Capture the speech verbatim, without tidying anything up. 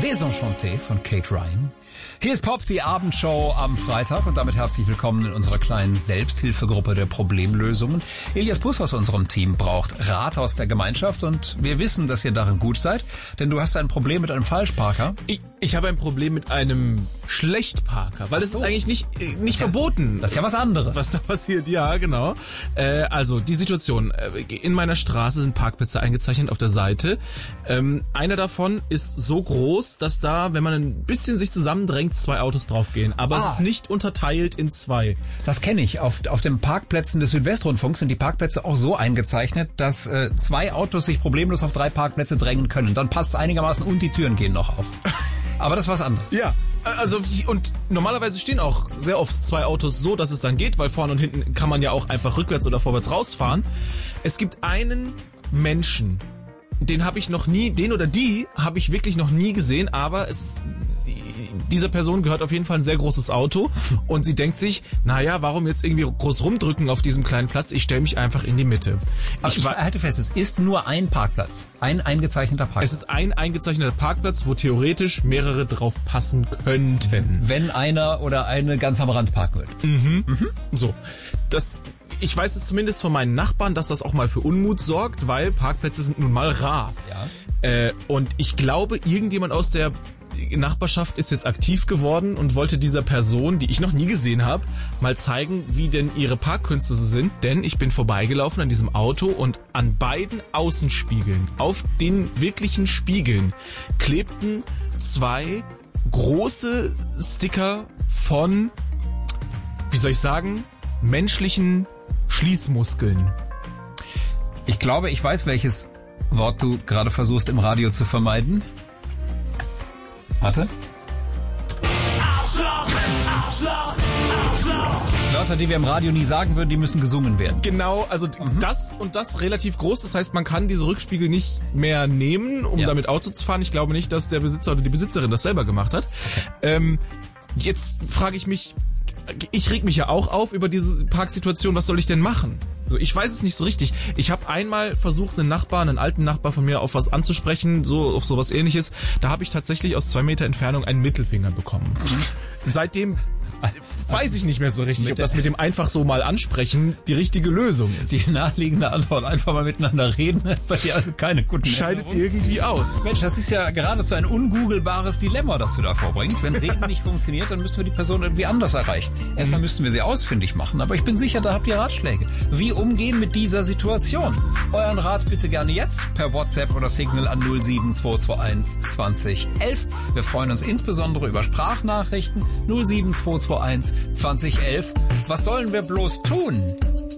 Désenchanté von Kate Ryan. Hier ist Pop, die Abendshow am Freitag und damit herzlich willkommen in unserer kleinen Selbsthilfegruppe der Problemlösungen. Elias Bus aus unserem Team braucht Rat aus der Gemeinschaft und wir wissen, dass ihr darin gut seid, denn du hast ein Problem mit einem Falschparker. Ich, ich habe ein Problem mit einem Schlechtparker, weil das so. ist eigentlich nicht, nicht das verboten. Ja, das ist ja was anderes. Was da passiert, ja, genau. Äh, also die Situation, in meiner Straße sind Parkplätze eingezeichnet auf der Seite. Ähm, einer davon ist so groß, dass da, wenn man ein bisschen sich zusammendrängt, zwei Autos draufgehen. Aber ah. es ist nicht unterteilt in zwei. Das kenne ich. Auf, auf den Parkplätzen des Südwestrundfunks sind die Parkplätze auch so eingezeichnet, dass äh, zwei Autos sich problemlos auf drei Parkplätze drängen können. Dann passt es einigermaßen und die Türen gehen noch auf. Aber das ist was anderes. Ja, also und normalerweise stehen auch sehr oft zwei Autos so, dass es dann geht, weil vorne und hinten kann man ja auch einfach rückwärts oder vorwärts rausfahren. Es gibt einen Menschen, den habe ich noch nie, den oder die habe ich wirklich noch nie gesehen, aber es dieser Person gehört auf jeden Fall ein sehr großes Auto und sie denkt sich, naja, warum jetzt irgendwie groß rumdrücken auf diesem kleinen Platz? Ich stelle mich einfach in die Mitte. Ich, ich halte fest, es ist nur ein Parkplatz, ein eingezeichneter Parkplatz. Es ist ein eingezeichneter Parkplatz, wo theoretisch mehrere drauf passen könnten. Wenn einer oder eine ganz am Rand parken würde. Mhm. Mhm. So, das... Ich weiß es zumindest von meinen Nachbarn, dass das auch mal für Unmut sorgt, weil Parkplätze sind nun mal rar. Ja. Äh, und ich glaube, irgendjemand aus der Nachbarschaft ist jetzt aktiv geworden und wollte dieser Person, die ich noch nie gesehen habe, mal zeigen, wie denn ihre Parkkünste so sind. Denn ich bin vorbeigelaufen an diesem Auto und an beiden Außenspiegeln, auf den wirklichen Spiegeln, klebten zwei große Sticker von, wie soll ich sagen, menschlichen Schließmuskeln. Ich glaube, ich weiß, welches Wort du gerade versuchst im Radio zu vermeiden. Warte. Arschloch, Arschloch, Arschloch. Wörter, die wir im Radio nie sagen würden, die müssen gesungen werden. Genau, also mhm. das und das relativ groß. Das heißt, man kann diese Rückspiegel nicht mehr nehmen, um ja. damit Auto zu fahren. Ich glaube nicht, dass der Besitzer oder die Besitzerin das selber gemacht hat. Okay. Ähm, jetzt frage ich mich, ich reg mich ja auch auf über diese Parksituation. Was soll ich denn machen? So, ich weiß es nicht so richtig. Ich habe einmal versucht, einen Nachbarn, einen alten Nachbar von mir auf was anzusprechen, so auf sowas Ähnliches. Da habe ich tatsächlich aus zwei Meter Entfernung einen Mittelfinger bekommen. Seitdem weiß ich nicht mehr so richtig, ob das mit dem einfach so mal ansprechen die richtige Lösung ist. Die naheliegende Antwort, einfach mal miteinander reden, bei dir also keine guten Scheidet irgendwie aus. Mensch, das ist ja geradezu ein ungoogelbares Dilemma, das du da vorbringst. Wenn Reden nicht funktioniert, dann müssen wir die Person irgendwie anders erreichen. Erstmal mhm. müssten wir sie ausfindig machen, aber ich bin sicher, da habt ihr Ratschläge. Wie umgehen mit dieser Situation? Euren Rat bitte gerne jetzt per WhatsApp oder Signal an null sieben zwei zwei eins zwanzig elf. Wir freuen uns insbesondere über Sprachnachrichten null sieben zwei zwei eins zwanzig elf. Was sollen wir bloß tun?